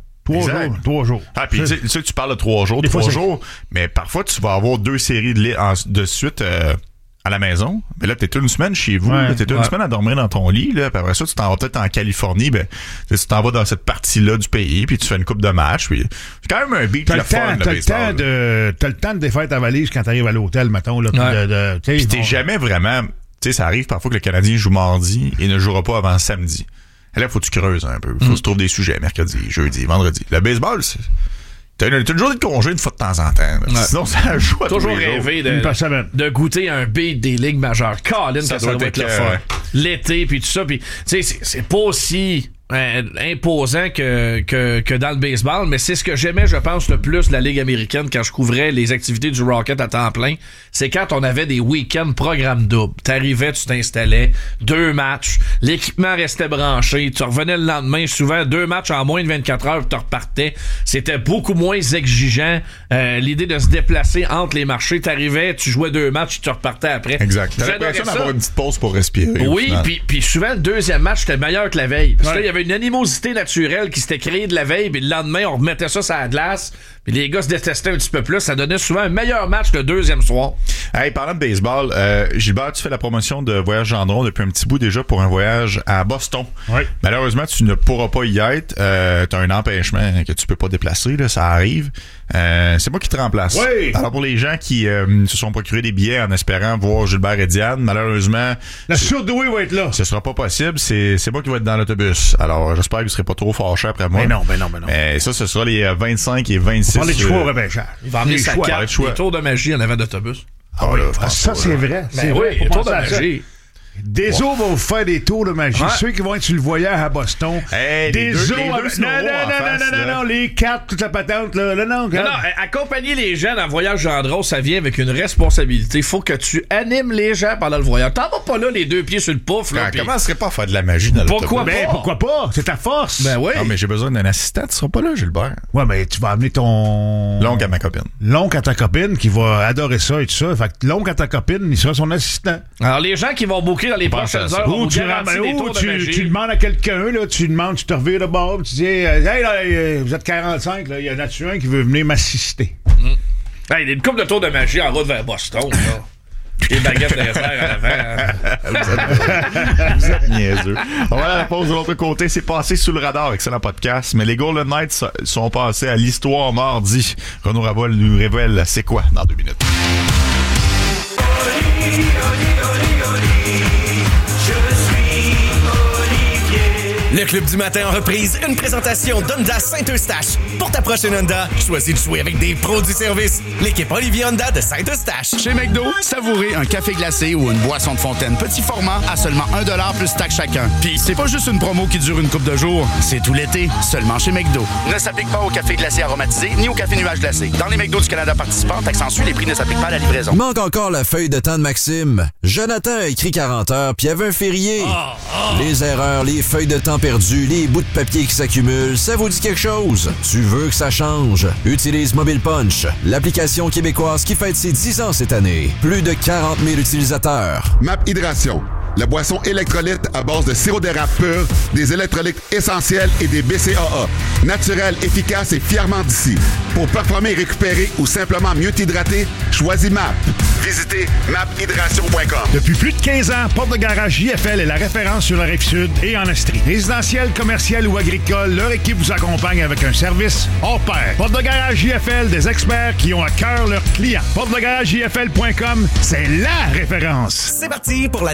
3 jours. Ah, puis tu sais, tu parles de 3 jours, 3 jours, mais parfois tu vas avoir 2 séries de suite à la maison. Mais là, t'es une semaine chez vous, t'es une semaine à dormir dans ton lit, là, puis après ça, tu t'en vas peut-être en Californie, ben, tu t'en vas dans cette partie-là du pays, puis tu fais une coupe de match, puis c'est quand même un beat le fun, le baseball. T'as le temps de défaire ta valise quand t'arrives à l'hôtel, mettons, là, puis t'es jamais vraiment, tu sais, ça arrive parfois que le Canadien joue mardi et ne jouera pas avant samedi. Et là, faut que tu creuses un peu. Faut que tu trouves des sujets mercredi, jeudi, vendredi. Le baseball, t'as une journée de congé une fois de temps en temps. Ouais. Sinon, ça joue à toujours rêvé de goûter un beat des ligues majeures. Colin, ça doit être le fun. L'été, puis tout ça. Puis, tu sais, c'est pas aussi imposant que dans le baseball, mais c'est ce que j'aimais, je pense, le plus de la Ligue américaine quand je couvrais les activités du Rocket à temps plein. C'est quand on avait des week-ends programme double. T'arrivais, tu t'installais, 2 matchs, l'équipement restait branché, tu revenais le lendemain, souvent 2 matchs en moins de 24 heures, tu repartais. C'était beaucoup moins exigeant. L'idée de se déplacer entre les marchés, t'arrivais, tu jouais 2 matchs, tu repartais après. Exact. T'avais l'impression d'avoir une petite pause pour respirer. Oui, puis souvent le deuxième match était meilleur que la veille. Parce que là, il y avait une animosité naturelle qui s'était créée de la veille, puis le lendemain, on remettait ça sur la glace, puis les gars se détestaient un petit peu plus. Ça donnait souvent un meilleur match le deuxième soir. Hey, parlant de baseball, Gilbert, tu fais la promotion de Voyage Gendron depuis un petit bout déjà pour un voyage à Boston. Oui. Malheureusement, tu ne pourras pas y être. T'as un empêchement que tu peux pas déplacer, là, ça arrive. C'est moi qui te remplace. Oui. Alors pour les gens qui se sont procurés des billets en espérant voir Gilbert et Diane, malheureusement, la surdouée va être là. Ce sera pas possible. C'est moi qui vais être dans l'autobus. Alors j'espère que vous serez pas trop fâchés après moi. Ben non. Mais ça, ce sera les 25 et 26. On va aller de choix au repêchage. Il va emmener sa carte, les tours de magie en avant d'autobus. Ah oui, ça c'est vrai. C'est vrai. Les tours de magie. Des autres vont vous faire des tours de magie. Ouais. Ceux qui vont être sur le voyage à Boston. Hey, des autres. Non, les 4, toute la patente, là. Non, accompagner les gens dans le voyage Gendron, ça vient avec une responsabilité. Faut que tu animes les gens pendant le voyage. T'en vas pas là, les 2 pieds sur le pouf. Là, comment serait pas à faire de la magie dans l'autobus? Pourquoi pas? C'est ta force. Ben oui. Non, mais j'ai besoin d'un assistant. Tu seras pas là, Gilbert. Ouais, mais tu vas amener ton... L'oncle à ma copine. L'oncle à ta copine qui va adorer ça et tout ça. Fait que l'oncle à ta copine, il sera son assistant. Alors, les gens qui vont booker dans les prochaines heures, ou tu demandes à quelqu'un, là, tu te revires de bord, tu dis, hey, là, vous êtes 45, là, il y en a-tu un qui veut venir m'assister? Hey, il y a une couple de tours de magie en route vers Boston, là. Des baguettes de à l'avant. Vous êtes niaiseux. On va à la pause de l'autre côté. C'est passé sous le radar. Excellent podcast. Mais les Golden Knights sont passés à l'histoire mardi. Renaud Raval nous révèle c'est quoi dans 2 minutes. Le Club du matin en reprise, une présentation d'Honda Saint-Eustache. Pour ta prochaine Honda, choisis de jouer avec des pros du service. L'équipe Olivier Honda de Saint-Eustache. Chez McDo, savourez un café glacé ou une boisson de fontaine petit format à seulement 1$ plus taxe chacun. Puis c'est pas juste une promo qui dure une couple de jours, c'est tout l'été, seulement chez McDo. Ne s'applique pas au café glacé aromatisé ni au café nuage glacé. Dans les McDo du Canada participants, taxe en les prix ne s'appliquent pas à la livraison. Manque encore la feuille de temps de Maxime. Jonathan a écrit 40 heures, puis il y avait un férié. Les erreurs, les feuilles de temps perdues, les bouts de papier qui s'accumulent, ça vous dit quelque chose? Tu veux que ça change? Utilise Mobile Punch, l'application québécoise qui fête ses 10 ans cette année. Plus de 40 000 utilisateurs. Map Hydration, la boisson électrolyte à base de sirop d'érable pur, des électrolytes essentiels et des BCAA. Naturel, efficace et fièrement d'ici. Pour performer et récupérer ou simplement mieux t'hydrater, choisis MAP. Visitez maphydration.com. Depuis plus de 15 ans, Porte de Garage JFL est la référence sur la Rive-Sud et en Estrie. Résidentiel, commercial ou agricole, leur équipe vous accompagne avec un service hors pair. Porte de Garage JFL, des experts qui ont à cœur leurs clients. PorteDeGarageJFL.com, c'est la référence. C'est parti pour la 9e édition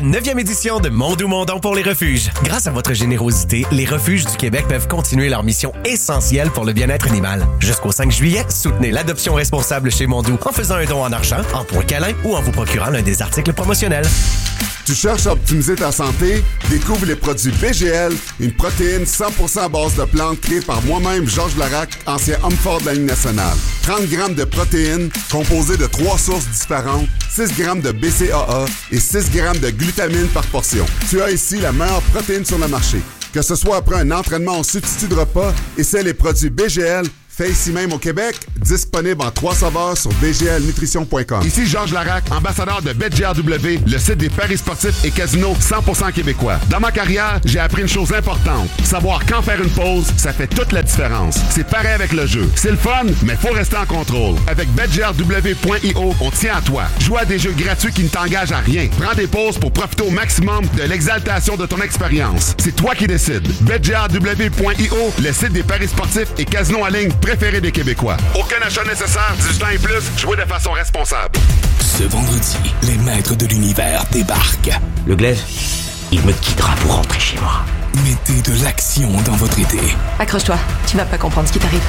édition de Mondou-Mondon pour les refuges. Grâce à votre générosité, les refuges du Québec peuvent continuer leur mission essentielle pour le bien-être animal. Jusqu'au 5 juillet, soutenez l'adoption responsable chez Mondou en faisant un don en argent, en points câlins ou en vous procurant l'un des articles promotionnels. Tu cherches à optimiser ta santé? Découvre les produits BGL, une protéine 100% à base de plantes créée par moi-même, Georges Larac, ancien homme fort de la Ligue nationale. 30 grammes de protéines composées de 3 sources différentes, 6 grammes de BCAA et 6 grammes de glutamine par portion. Tu as ici la meilleure protéine sur le marché. Que ce soit après un entraînement en substitut de repas, essaie les produits BGL, fait ici même au Québec, disponible en 3 saveurs sur bglnutrition.com. Ici Georges Larac, ambassadeur de BetGRW, le site des paris sportifs et casinos 100% québécois. Dans ma carrière, j'ai appris une chose importante. Savoir quand faire une pause, ça fait toute la différence. C'est pareil avec le jeu. C'est le fun, mais faut rester en contrôle. Avec BetGRW.io, on tient à toi. Joue à des jeux gratuits qui ne t'engagent à rien. Prends des pauses pour profiter au maximum de l'exaltation de ton expérience. C'est toi qui décides. BetGRW.io, le site des paris sportifs et casinos en ligne préféré des Québécois. Aucun achat nécessaire, 18 ans et plus, jouez de façon responsable. Ce vendredi, les maîtres de l'univers débarquent. Le glaive, il me guidera pour rentrer chez moi. Mettez de l'action dans votre été. Accroche-toi, tu vas pas comprendre ce qui t'arrive.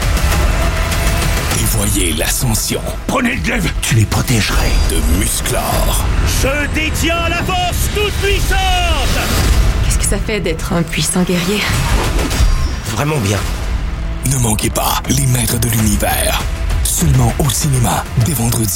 Et voyez l'ascension. Prenez le glaive, tu les protégerais. De Musclor. Je détiens la force toute puissante. Qu'est-ce que ça fait d'être un puissant guerrier? Vraiment bien. Ne manquez pas les maîtres de l'univers. Seulement au cinéma, dès vendredi.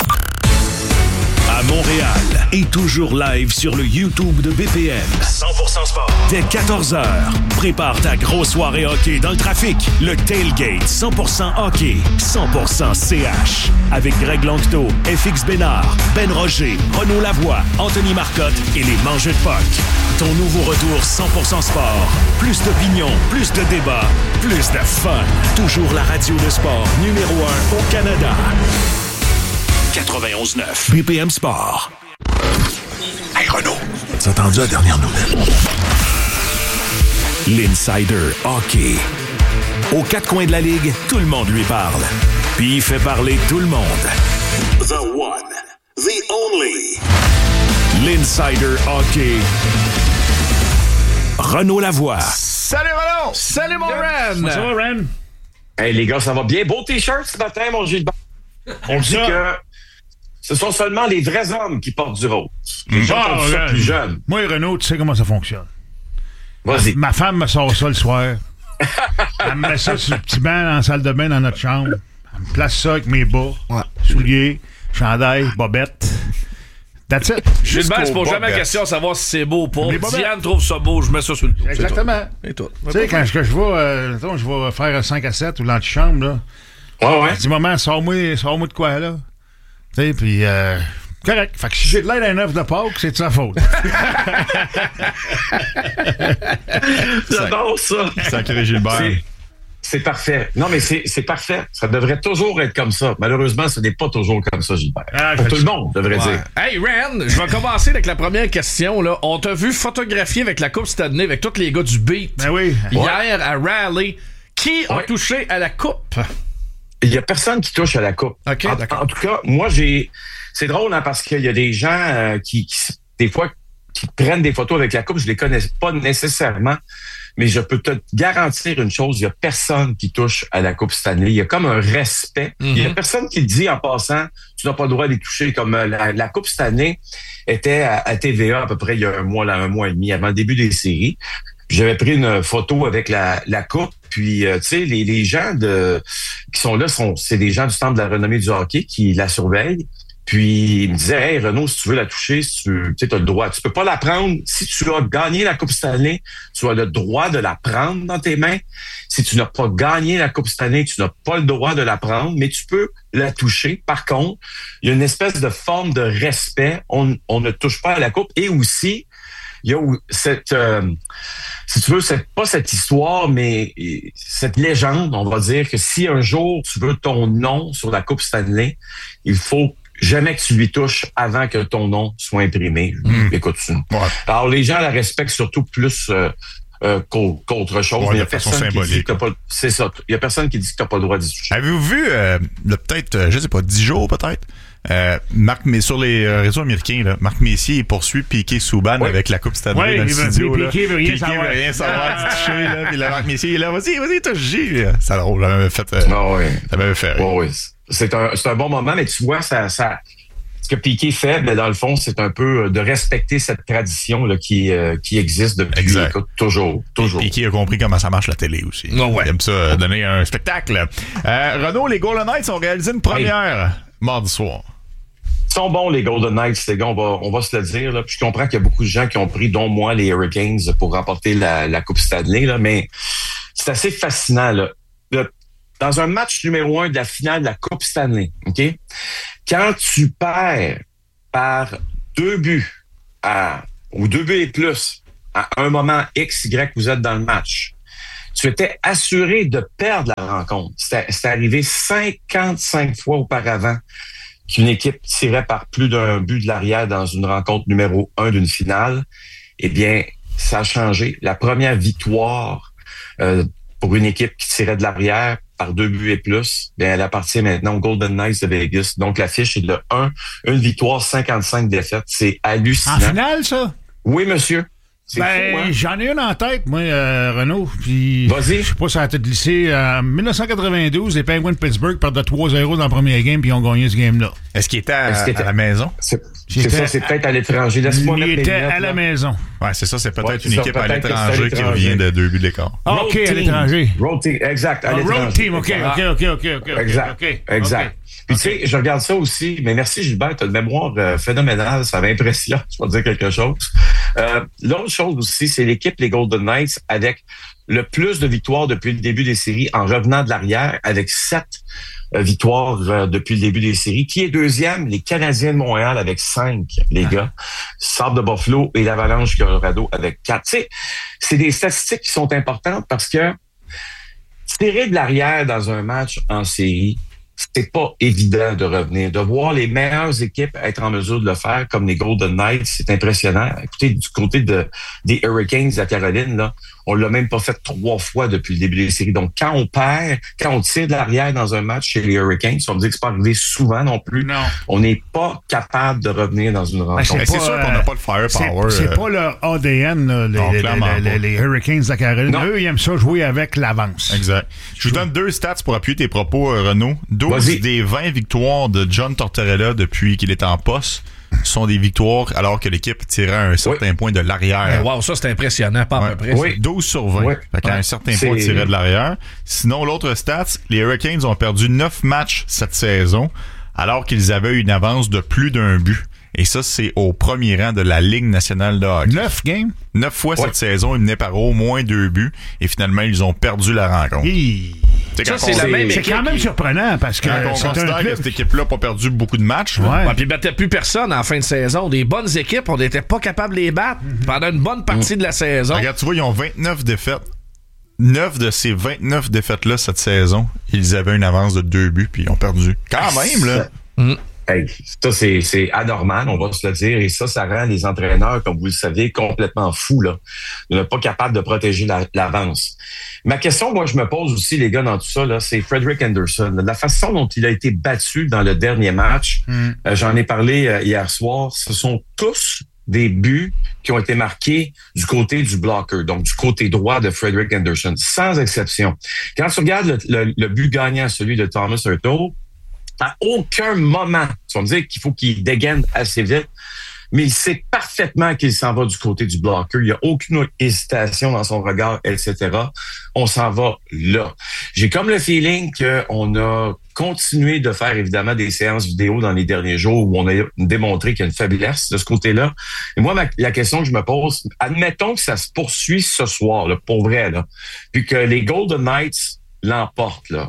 À Montréal et toujours live sur le YouTube de BPM. 100% sport. Dès 14h, prépare ta grosse soirée hockey dans le trafic. Le Tailgate 100% hockey, 100% CH. Avec Greg Langto, FX Bénard, Ben Roger, Renaud Lavoie, Anthony Marcotte et les Mangeux de Puck. Ton nouveau retour 100% sport. Plus d'opinion, plus de débats, plus de fun. Toujours la radio de sport numéro 1 au Canada. 91.9 BPM Sport. Hey Renaud, t'as entendu la dernière nouvelle? L'Insider Hockey. Aux 4 coins de la Ligue, tout le monde lui parle. Puis il fait parler tout le monde. The one, the only. L'Insider Hockey. Renaud Lavoie. Salut Renaud! Salut mon Ren! Ça va, Ren? Hey les gars, ça va bien? Beau t-shirt ce matin, mon Gilbert. On dit que ce sont seulement les vrais hommes qui portent du rose. Les gens comme ça plus jeunes. Moi, Renaud, tu sais comment ça fonctionne. Vas-y. Ma femme me sort ça le soir. Elle me met ça sur le petit banc dans la salle de bain dans notre chambre. Elle me place ça avec mes bas, souliers, chandail, bobette. That's it. Gilbert, c'est pour jamais la question de savoir si c'est beau ou pas. Diane trouve ça beau, je mets ça sur le dos. Exactement. Et toi? Tu sais, quand je vais faire un 5 à 7 ou l'antichambre, là. Ouais. Je dis, maman, sors-moi de quoi, là? Tu sais, puis, correct. Fait que si j'ai de l'aide à un œuf de Pâques, c'est de sa faute. J'adore ça. Sacré Gilbert. C'est parfait. Non, mais c'est parfait. Ça devrait toujours être comme ça. Malheureusement, ce n'est pas toujours comme ça, Gilbert. Pour tout le monde, devrait dire. Hey, Ren, je vais commencer avec la première question. Là. On t'a vu photographier avec la Coupe Stanley, avec tous les gars du Beat. Ben oui. Hier, à Raleigh. Qui a touché à la Coupe? Il n'y a personne qui touche à la coupe. OK, d'accord. En tout cas, moi, c'est drôle, hein, parce qu'il y a des gens qui, des fois, qui prennent des photos avec la coupe. Je les connais pas nécessairement, mais je peux te garantir une chose, il n'y a personne qui touche à la Coupe Stanley. Il y a comme un respect. Il y a personne qui dit en passant, tu n'as pas le droit d'y toucher. Comme la Coupe Stanley était à TVA à peu près il y a un mois et demi, avant le début des séries. J'avais pris une photo avec la coupe, puis tu sais, les gens qui sont là, c'est des gens du Temple de la renommée du hockey qui la surveillent. Puis il me disait, hey Renaud, si tu veux la toucher, si tu as le droit. Tu peux pas la prendre. Si tu as gagné la Coupe Stanley, tu as le droit de la prendre dans tes mains. Si tu n'as pas gagné la Coupe Stanley, tu n'as pas le droit de la prendre, mais tu peux la toucher. Par contre, il y a une espèce de forme de respect. On ne touche pas à la coupe. Et aussi, il y a cette si tu veux, c'est pas cette histoire, mais cette légende, on va dire que si un jour tu veux ton nom sur la Coupe Stanley, il faut jamais que tu lui touches avant que ton nom soit imprimé. Écoute, alors les gens la respectent surtout plus qu'autre chose. Ouais, de façon symbolique. C'est ça. Il y a personne qui dit que t'as pas le droit d'y toucher. Avez-vous vu, peut-être, je sais pas, 10 jours peut-être, sur les réseaux américains, là, Marc Messier poursuit Piquet Souban avec la Coupe Stanley dans le studio. Piquet veut rien savoir. Veut rien savoir du toucher, là. Puis Marc Messier est là. Vas-y, touche J. Ça m'avait fait. Ça m'avait fait. Oui. C'est un bon moment, mais tu vois, ça ce que Piquet fait, ben, dans le fond, c'est un peu de respecter cette tradition là, qui existe depuis toujours. Piquet a compris comment ça marche la télé aussi. Il aime ça, donner un spectacle. Renaud, les Golden Knights ont réalisé une première mardi soir. Ils sont bons, les Golden Knights, les gars, on va se le dire. Là. Puis je comprends qu'il y a beaucoup de gens qui ont pris, dont moi, les Hurricanes pour remporter la Coupe Stanley, là, mais c'est assez fascinant. Là. Dans un match numéro 1 de la finale de la Coupe Stanley, OK? Quand tu perds par 2 buts ou 2 buts et plus à un moment X, Y, vous êtes dans le match, tu étais assuré de perdre la rencontre. C'était arrivé 55 fois auparavant qu'une équipe tirait par plus d'un but de l'arrière dans une rencontre numéro 1 d'une finale. Eh bien, ça a changé. La première victoire pour une équipe qui tirait de l'arrière par 2 buts et plus, bien, elle appartient maintenant aux Golden Knights de Vegas. Donc, la fiche est de 1 victoire, 55 défaites. C'est hallucinant. En finale, ça? Oui, monsieur. Fou, hein? J'en ai une en tête, moi, Renaud. Puis, vas-y. Je sais pas si ça a été glissé. En 1992, les Penguins de Pittsburgh perdent de 3-0 dans le premier game, puis ils ont gagné ce game-là. Est-ce qu'il était à la maison? C'est ça, c'est peut-être à l'étranger. Laisse-moi il était à la maison. Ouais, c'est ça, c'est peut-être une équipe à l'étranger qui revient de 2 buts d'écart. OK, à l'étranger. Road team, exact. Road team, OK. Exact. Puis tu sais, je regarde ça aussi, mais merci Gilbert, t'as une mémoire phénoménale, ça m'impressionne, je vais te dire quelque chose. L'autre chose aussi, c'est l'équipe, les Golden Knights, avec le plus de victoires depuis le début des séries en revenant de l'arrière, avec 7 victoires depuis le début des séries. Qui est deuxième? Les Canadiens de Montréal avec 5, les gars. Sabres de Buffalo et l'Avalanche Colorado avec 4. Tu sais, c'est des statistiques qui sont importantes parce que tirer de l'arrière dans un match en série, c'est pas évident de revenir. De voir les meilleures équipes être en mesure de le faire, comme les Golden Knights, c'est impressionnant. Écoutez, du côté des Hurricanes de la Caroline, là, on l'a même pas fait 3 fois depuis le début des séries. Donc, quand on perd, quand on tire de l'arrière dans un match chez les Hurricanes, on me dit que c'est pas arrivé souvent non plus. Non. On n'est pas capable de revenir dans une rencontre. C'est sûr qu'on n'a pas le firepower. C'est pas leur ADN, là, les Hurricanes de la Caroline. Non. Eux, ils aiment ça jouer avec l'avance. Exact. Je vous donne 2 stats pour appuyer tes propos, Renaud. 12 des 20 victoires de John Tortorella depuis qu'il est en poste sont des victoires alors que l'équipe tirait un certain point de l'arrière. Wow, ça c'est impressionnant, pas à peu près. Oui. 12 sur 20. Fait qu'à un certain point tirait de l'arrière. Sinon, l'autre stat, les Hurricanes ont perdu 9 matchs cette saison alors qu'ils avaient une avance de plus d'1 but. Et ça, c'est au premier rang de la Ligue nationale de hockey. 9 games? 9 fois cette saison, ils menaient par au moins 2 buts. Et finalement, ils ont perdu la rencontre. Ça, c'est la même équipe. C'est quand même surprenant parce que on considère que cette équipe-là n'a pas perdu beaucoup de matchs. Puis ils battaient plus personne en fin de saison. Des bonnes équipes, on n'était pas capable de les battre pendant une bonne partie de la saison. Regarde, tu vois, ils ont 29 défaites. 9 de ces 29 défaites-là cette saison, ils avaient une avance de 2 buts puis ils ont perdu. Quand même, là. Hey, ça, c'est anormal, on va se le dire. Et ça rend les entraîneurs, comme vous le savez, complètement fous, là. De ne pas capables de protéger l'avance. Ma question, moi, je me pose aussi, les gars, dans tout ça, là, c'est Frederik Andersen. La façon dont il a été battu dans le dernier match, j'en ai parlé hier soir, ce sont tous des buts qui ont été marqués du côté du blocker, donc du côté droit de Frederik Andersen, sans exception. Quand tu regardes le but gagnant, celui de Thomas Hertl, à aucun moment, tu vas me dire qu'il faut qu'il dégaine assez vite, mais il sait parfaitement qu'il s'en va du côté du blocker. Il n'y a aucune hésitation dans son regard, etc. On s'en va là. J'ai comme le feeling qu'on a continué de faire évidemment des séances vidéo dans les derniers jours où on a démontré qu'il y a une faiblesse de ce côté-là. Et moi, la question que je me pose, admettons que ça se poursuit ce soir, là, pour vrai, là, puis que les Golden Knights l'emportent, là.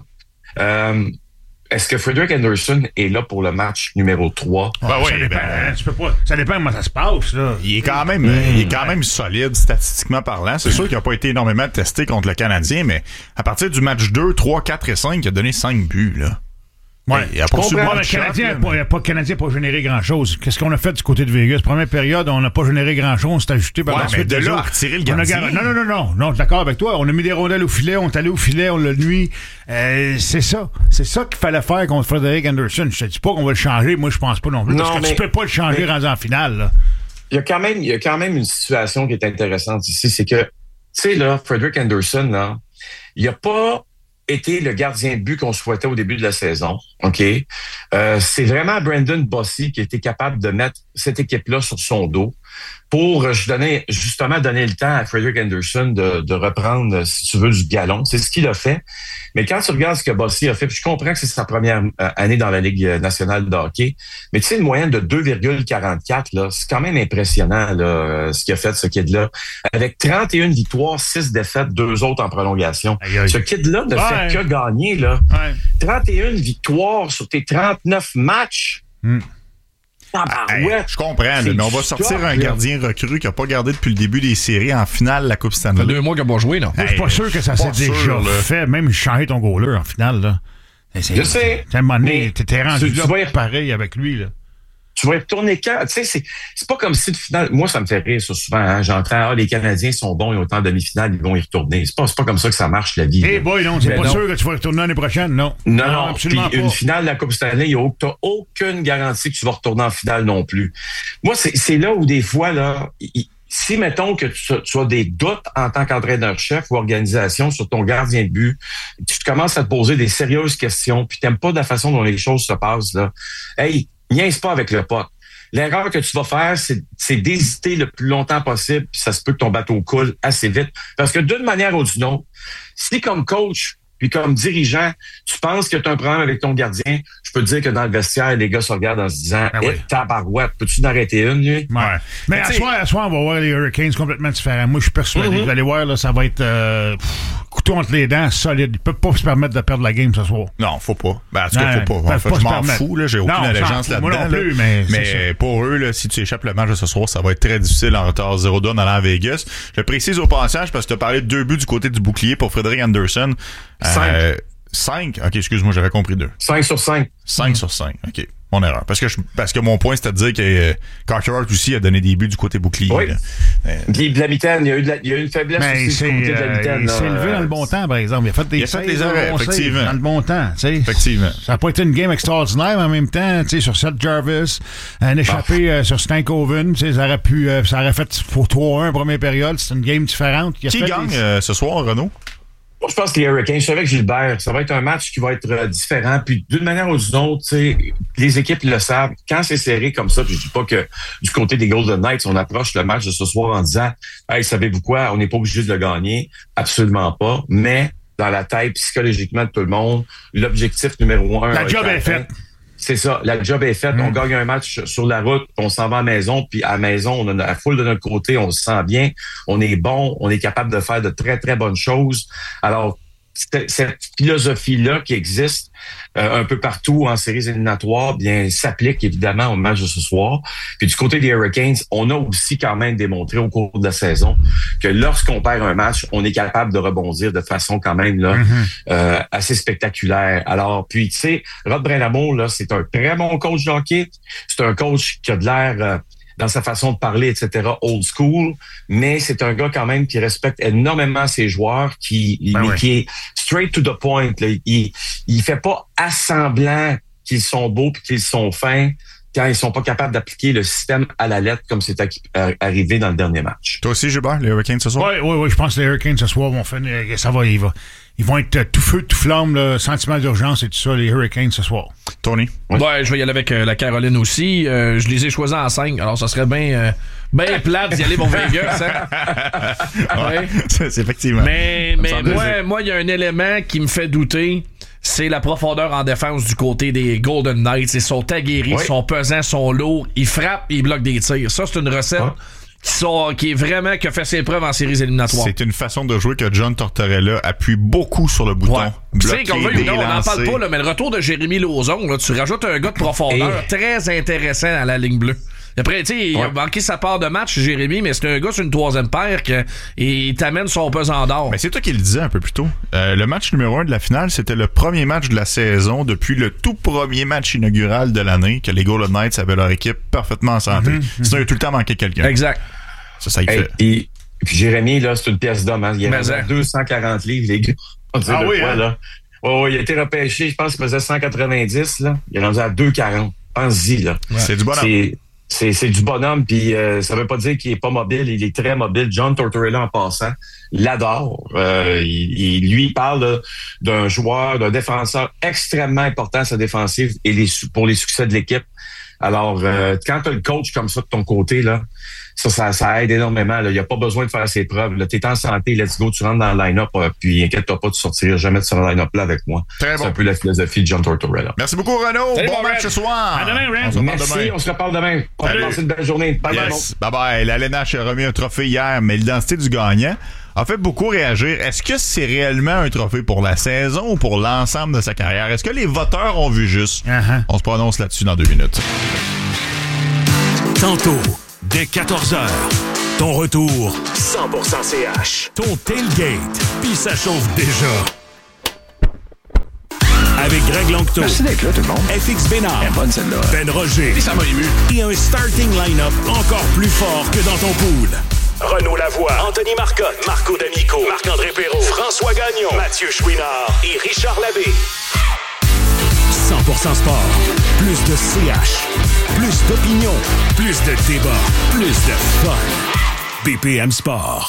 Est-ce que Frederik Andersen est là pour le match numéro 3? Tu peux pas. Ça dépend comment ça se passe, là. Il est quand même solide, statistiquement parlant. C'est sûr qu'il n'a pas été énormément testé contre le Canadien, mais à partir du match 2, 3, 4 et 5, il a donné 5 buts, là. Oui, il n'y a pas Canadien pour générer grand-chose. Qu'est-ce qu'on a fait du côté de Vegas? Première période, on n'a pas généré grand-chose. On s'est ajusté par la suite. De là à retirer le gardien. Non, d'accord avec toi. On a mis des rondelles au filet, on est allé au filet, on l'a nuit. C'est ça. C'est ça qu'il fallait faire contre Frederik Andersen. Je te dis pas qu'on va le changer. Moi, je pense pas non plus. Parce que tu peux pas le changer rendu en finale, là. Il y a quand même une situation qui est intéressante ici. C'est que, tu sais, là, Frederik Andersen, là, il a pas été le gardien de but qu'on souhaitait au début de la saison. OK? C'est vraiment Brandon Bossy qui a été capable de mettre cette équipe-là sur son dos pour donner le temps à Frederik Andersen de reprendre, si tu veux, du galon. C'est ce qu'il a fait. Mais quand tu regardes ce que Bossy a fait, puis je comprends que c'est sa première année dans la Ligue nationale de hockey, mais tu sais, une moyenne de 2,44, là, c'est quand même impressionnant, là, ce qu'il a fait, ce kid-là. Avec 31 victoires, 6 défaites, 2 autres en prolongation. Aïe. Ce kid-là ne fait que gagner, là. 31 victoires sur tes 39 matchs. Je comprends, mais on va sortir un gardien recru qui n'a pas gardé depuis le début des séries en finale de la Coupe Stanley. Ça fait 2 mois qu'il n'a pas joué, là. Je suis pas sûr que ça s'est déjà fait, même changer ton goaler en finale, là. Je sais. À un moment donné, t'es rendu là pareil avec lui, là. Tu vas y retourner quand? Tu sais, c'est pas comme si le final. Moi, ça me fait rire, ça, souvent. Hein? J'entends, les Canadiens sont bons, ils ont autant de demi-finale, ils vont y retourner. C'est pas comme ça que ça marche, la vie. Non, c'est pas sûr que tu vas y retourner l'année prochaine, non. Non, absolument pas. Une finale de la Coupe Stanley, t'as aucune garantie que tu vas retourner en finale non plus. Moi, c'est là où des fois, là, si, mettons, que tu as des doutes en tant qu'entraîneur-chef ou organisation sur ton gardien de but, tu commences à te poser des sérieuses questions, puis t'aimes pas de la façon dont les choses se passent, là. Hey, niaise pas avec le pote. L'erreur que tu vas faire, c'est d'hésiter le plus longtemps possible, puis ça se peut que ton bateau coule assez vite. Parce que d'une manière ou d'une autre, si comme coach puis comme dirigeant, tu penses que tu as un problème avec ton gardien, je peux te dire que dans le vestiaire, les gars se regardent en se disant tabarouette, peux-tu en arrêter une, lui? Ouais. Mais à soir, on va voir les Hurricanes complètement différents. Moi, je suis persuadé. Vous allez voir, là, ça va être couteau entre les dents, solide. Ils peuvent pas se permettre de perdre la game ce soir. Non, faut pas. En tout cas, faut pas. Je m'en fous, là. J'ai aucune allégeance là-dedans. Moi non plus, mais pour eux, là, si tu échappes le match de ce soir, ça va être très difficile en retard 0-2 en allant à Vegas. Je précise au passage parce que tu as parlé de 2 buts du côté du bouclier pour Frederik Andersen. 5? OK, excuse-moi, j'avais compris 2. 5 sur 5. 5 sur 5, OK. Mon erreur. Parce que mon point, c'est à dire que Carter Hart aussi a donné des buts du côté bouclier. Oui. Puis de la mitaine, il y a eu une faiblesse aussi du côté de la mitaine. Il s'est levé dans le bon temps, par exemple. Il a fait des arrêts, effectivement. Dans le bon temps. Effectivement. Ça n'a pas été une game extraordinaire, mais en même temps, sur Seth Jarvis, un échappé sur Stankoven, ça aurait fait pour 3-1 première période. C'est une game différente. Qui gagne ce soir, Renaud? Moi, je pense que les Hurricanes, je suis avec Gilbert, ça va être un match qui va être différent. Puis d'une manière ou d'une autre, les équipes le savent. Quand c'est serré comme ça, puis je dis pas que du côté des Golden Knights, on approche le match de ce soir en disant « Hey, savez-vous quoi? On n'est pas obligé de le gagner. » Absolument pas. Mais dans la tête, psychologiquement de tout le monde, l'objectif numéro 1... La job est faite. C'est ça, la job est faite. On gagne un match sur la route, on s'en va à la maison, puis à la maison, on a la foule de notre côté, on se sent bien, on est bon, on est capable de faire de très, très bonnes choses. Alors, cette philosophie-là qui existe un peu partout en séries éliminatoires, bien, s'applique évidemment au match de ce soir. Puis du côté des Hurricanes, on a aussi quand même démontré au cours de la saison que lorsqu'on perd un match, on est capable de rebondir de façon quand même là assez spectaculaire. Alors, puis tu sais, Rod Brind'Amour, là, c'est un très bon coach de hockey. C'est un coach qui a de l'air dans sa façon de parler, etc., old school, mais c'est un gars quand même qui respecte énormément ses joueurs, qui est straight to the point. Là. Il fait pas assemblant qu'ils sont beaux puis qu'ils sont fins quand ils sont pas capables d'appliquer le système à la lettre comme c'est arrivé dans le dernier match. Toi aussi, Gilbert, les Hurricanes ce soir? Oui, je pense que les Hurricanes ce soir vont finir. Ça va, ils vont être tout feu, tout flamme, là, sentiment d'urgence et tout ça, les Hurricanes ce soir. Tony? Ouais, je vais y aller avec la Caroline aussi. Je les ai choisis en 5, alors ça serait bien plate d'y aller pour Vegas. Ouais. C'est effectivement. Mais moi, il y a un élément qui me fait douter. C'est la profondeur en défense du côté des Golden Knights. Ils sont aguerris, ils sont pesants, ils sont lourds, ils frappent, ils bloquent des tirs. Ça, c'est une recette qui a fait ses preuves en séries éliminatoires. C'est une façon de jouer que John Tortorella appuie beaucoup sur le bouton. Tu sais, on n'en parle pas, mais le retour de Jérémy Lauzon, là, tu rajoutes un gars de profondeur très intéressant à la ligne bleue. Après, tu sais, il a manqué sa part de match, Jérémy, mais c'est un gars sur une troisième paire il t'amène son pesant d'or. Mais c'est toi qui le disais un peu plus tôt. Le match numéro 1 de la finale, c'était le premier match de la saison depuis le tout premier match inaugural de l'année que les Golden Knights avaient leur équipe parfaitement en santé. Sinon, il a tout le temps manqué quelqu'un. Exact. Ça y fait. Et puis Jérémy, là, c'est une pièce d'homme. Hein. Il est à 240 livres, les gars. Là. Il a été repêché, je pense qu'il faisait 190. Là. Il est rendu à 240. Pense-y. Là. Ouais. C'est du bonhomme. C'est du bonhomme, puis ça veut pas dire qu'il est pas mobile. Il est très mobile. John Tortorella, en passant, l'adore. Il parle là, d'un joueur, d'un défenseur extrêmement important à sa défensive et pour les succès de l'équipe. Alors, quand tu as le coach comme ça de ton côté, là, ça aide énormément. Il n'y a pas besoin de faire ses preuves. Tu es en santé, let's go, tu rentres dans le line-up, puis inquiète-toi pas, tu sortiras jamais de ce line-up-là avec moi. Très c'est un peu la philosophie de John Tortorella. Merci beaucoup, Renaud. Bon match ce soir. À demain, Ren. Merci, on se reparle demain. On va passer une belle journée. Bye-bye. La LNH a remis un trophée hier, mais l'identité du gagnant a fait beaucoup réagir. Est-ce que c'est réellement un trophée pour la saison ou pour l'ensemble de sa carrière? Est-ce que les voteurs ont vu juste? On se prononce là-dessus dans 2 minutes. Tantôt, dès 14h, ton retour 100% CH. Ton tailgate, puis ça chauffe déjà. Avec Greg Longto. Merci d'être là, tout le monde. FX Bénard. Bonne celle-là. Ben Roger. Et ça m'a ému. Et un starting line-up encore plus fort que dans ton pool. Renaud Lavoie, Anthony Marcotte, Marco D'Amico, Marc-André Perrault, François Gagnon, Mathieu Chouinard et Richard Labbé. 100% sport. Plus de CH. Plus d'opinion. Plus de débat. Plus de fun. BPM Sport.